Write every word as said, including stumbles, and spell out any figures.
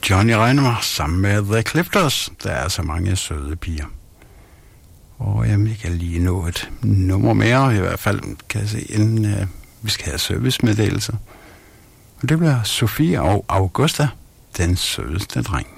Johnny Reiner sammen med The Clifters. Der er så mange søde piger. Og jamen, jeg kan lige nå et nummer mere, i hvert fald kan jeg se, inden uh, vi skal have servicemeddelelser. Og det bliver Sofie og Augusta, den sødeste dreng.